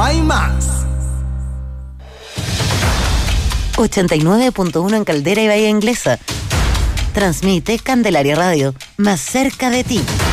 hay más. 89.1 en Caldera y Bahía Inglesa. Transmite Candelaria Radio, más cerca de ti.